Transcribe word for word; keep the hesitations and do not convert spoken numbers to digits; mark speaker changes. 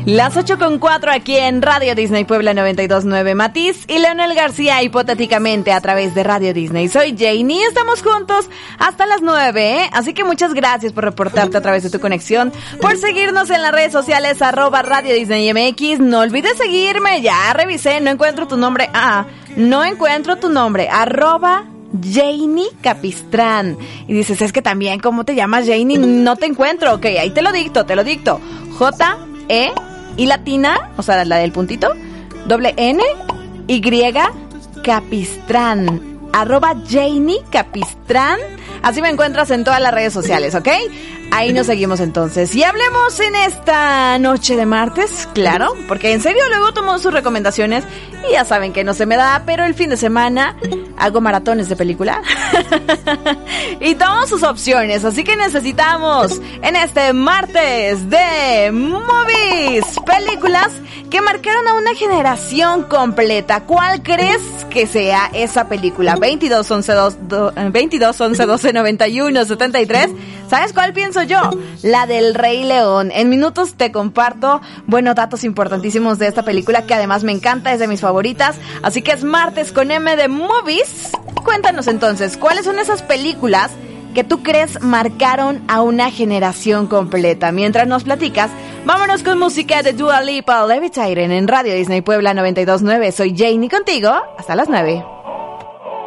Speaker 1: Las ocho con cuatro aquí en Radio Disney Puebla noventa y dos punto nueve. Matiz y Leonel García hipotéticamente a través de Radio Disney. Soy Janie, estamos juntos hasta las nueve, ¿eh? Así que muchas gracias por reportarte a través de tu conexión, por seguirnos en las redes sociales arroba Radio Disney M X. No olvides seguirme, ya revisé, no encuentro tu nombre. Ah, no encuentro tu nombre. Arroba Janie Capistrán. Y dices, es que también, ¿cómo te llamas, Janie? No te encuentro. Ok, ahí te lo dicto, te lo dicto. J E y latina, o sea, la del puntito, doble N, Y, Capistrán, arroba Janie Capistrán. Así me encuentras en todas las redes sociales, ¿ok? Ahí nos seguimos entonces. Y hablemos en esta noche de martes, claro, porque en serio luego tomo sus recomendaciones y ya saben que no se me da, pero el fin de semana hago maratones de película y tomo sus opciones, así que necesitamos en este martes de movies, películas que marcaron a una generación completa. ¿Cuál crees que sea esa película? veintidós once doce noventa y uno setenta y tres. ¿Sabes cuál pienso yo? La del Rey León. En minutos te comparto, bueno, datos importantísimos de esta película que además me encanta, es de mis favoritas. Así que es martes con M de Movies. Cuéntanos entonces, ¿cuáles son esas películas que tú crees marcaron a una generación completa? Mientras nos platicas, vámonos con música de Dua Lipa, Levitating en Radio Disney Puebla noventa y dos punto nueve. Soy Janie contigo hasta las nueve.